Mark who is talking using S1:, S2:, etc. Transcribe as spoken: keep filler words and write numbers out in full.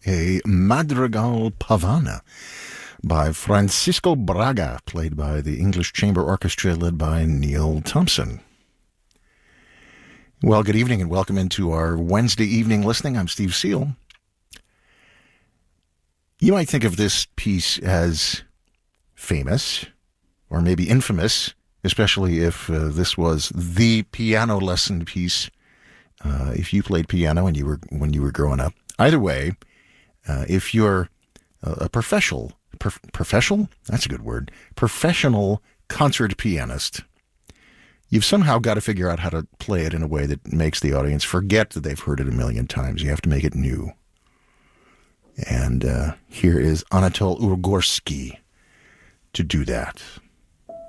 S1: a Madrigal Pavana by Francisco Braga, played by the English Chamber Orchestra led by Neil Thompson. Well, good evening and welcome into our Wednesday evening listening. I'm Steve Seal. You might think of this piece as famous or maybe infamous, especially if uh, this was the piano lesson piece uh, if you played piano and you were when you were growing up. Either way, uh, if you're a professional, prof- professional, that's a good word, professional concert pianist, you've somehow got to figure out how to play it in a way that makes the audience forget that they've heard it a million times. You have to make it new. And uh, here is Anatol Ugorski to do that.